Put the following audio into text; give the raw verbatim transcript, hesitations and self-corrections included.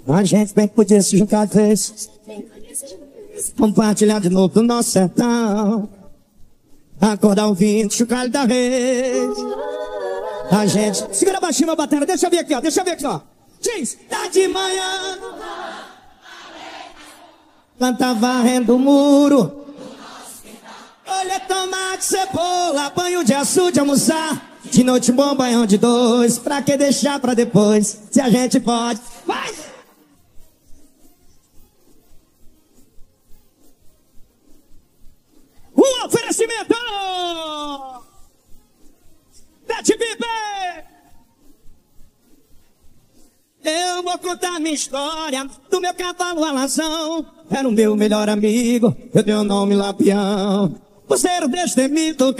A gente bem que podia se juntar às vezes, compartilhar de novo do nosso sertão, acordar ouvindo chocalho da rede. A gente... Segura baixinho meu batera, deixa eu ver aqui, ó, deixa eu ver aqui, ó. Diz, tá de manhã, planta varrendo o muro, olha tomate, cebola, banho de açude, almoçar. De noite um bom banhão de dois, pra que deixar pra depois, se a gente pode. Vai! Um oferecimento da T V B. Eu vou contar minha história do meu cavalo alazão. Era o meu melhor amigo, eu dei o nome Lampião. Por ser o destemido